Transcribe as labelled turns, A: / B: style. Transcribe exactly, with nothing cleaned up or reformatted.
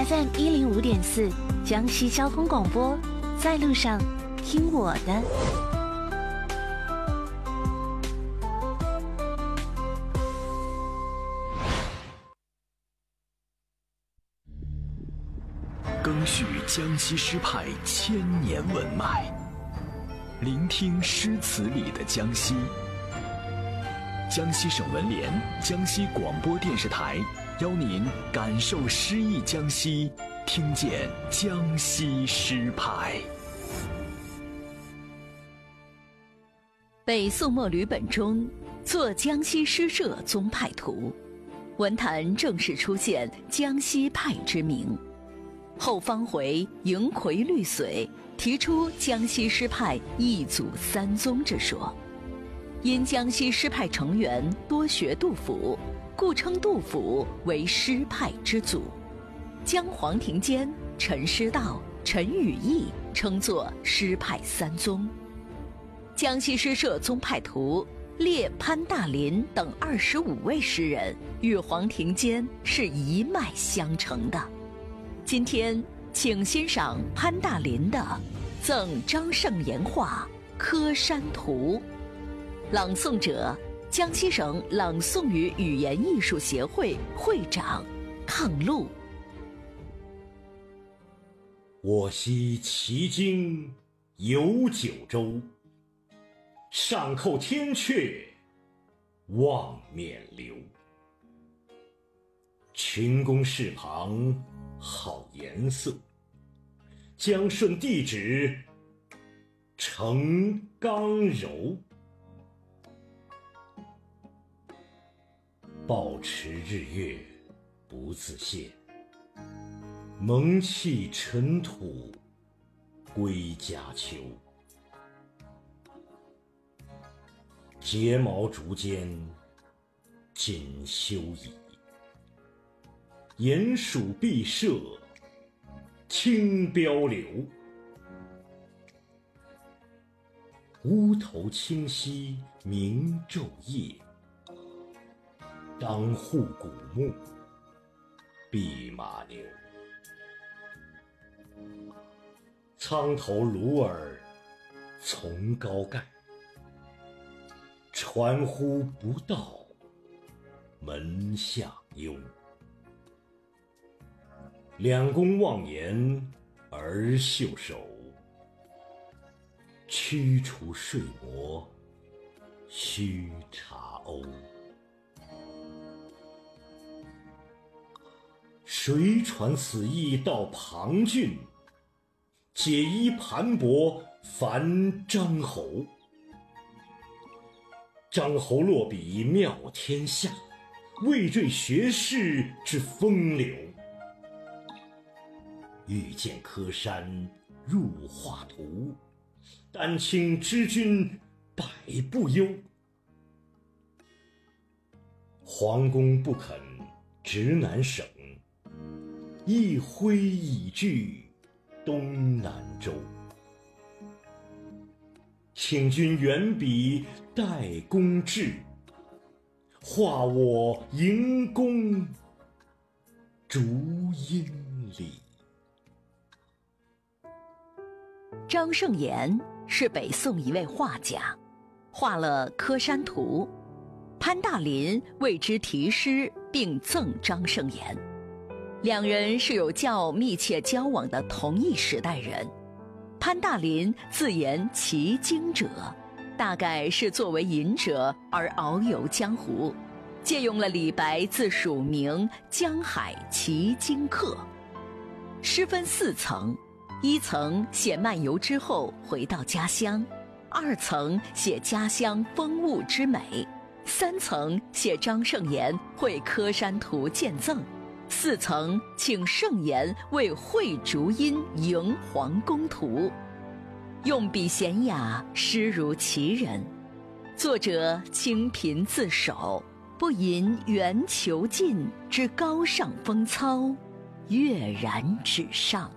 A: F M 一零五点四，江西交通广播，在路上听我的。
B: 更续江西诗派千年文脉，聆听诗词里的江西。江西省文联、江西广播电视台邀您感受诗意江西，听见江西诗派。
C: 北宋末吕本中作江西诗社宗派图，文坛正式出现江西派之名。后方回迎葵绿髓，提出江西诗派一祖三宗之说。因江西诗派成员多学杜甫，故称杜甫为诗派之祖，将黄庭坚、陈师道、陈与义称作诗派三宗。江西诗社宗派图列潘大林等二十五位诗人与黄庭坚是一脉相承的。今天请欣赏潘大林的《赠张圣言画柯山图》，朗诵者江西省朗诵与语言艺术协会会长抗路。
D: 我昔骑经游九州，上叩天阙望冕旒。群公室旁好颜色，将顺帝旨成刚柔。抱持日月不自见，蒙弃尘土归家丘。睫毛竹间锦绣矣，鼹鼠毕舍清标流。乌头清溪明昼夜，当户古木弼马牛。苍头鸬儿从高盖，传呼不到门下幽。两公望言而袖手，驱除睡魔须察鸥。谁传此意到庞俊？解衣盘帛烦张侯。张侯落笔妙天下，未坠学士之风流。欲见柯山入画图，丹青知君百步忧。皇宫不肯直南省，一挥已据东南州。请君远笔待公至，画我迎宫竹阴里。
C: 张圣言是北宋一位画家，画了《柯山图》，潘大林为之题诗并赠张圣言。两人是有较密切交往的同一时代人。潘大林自言骑经者，大概是作为隐者而遨游江湖，借用了李白自署名江海骑经客。诗分四层，一层写漫游之后回到家乡，二层写家乡风物之美，三层写张圣言绘柯山图见赠，四层请圣言为绘竹阴迎皇宫图。用笔娴雅，诗如其人。作者清贫自守，不吟圆遒劲之高尚风操，跃然纸上。